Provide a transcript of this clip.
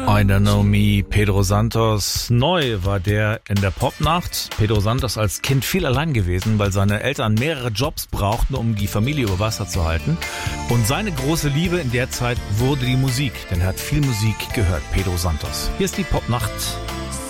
I Don't Know Me, Pedro Santos. Neu war der in der Popnacht. Pedro Santos als Kind viel allein gewesen, weil seine Eltern mehrere Jobs brauchten, um die Familie über Wasser zu halten. Und seine große Liebe in der Zeit wurde die Musik, denn er hat viel Musik gehört, Pedro Santos. Hier ist die Popnacht.